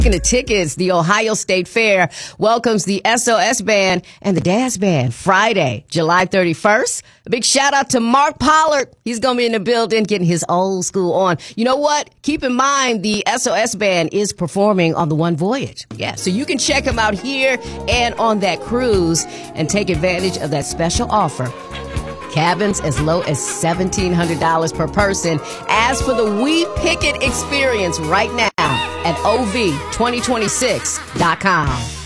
The tickets, the Ohio State Fair welcomes the SOS Band and the Dance Band Friday, July 31st. A big shout out to Mark Pollard. He's going to be in the building getting his old school on. You know what? Keep in mind the SOS Band is performing on the One Voyage. Yeah, so you can check them out here and on that cruise and take advantage of that special offer. Cabins as low as $1,700 per person. As for the We Pick It experience right now at OV2026.com.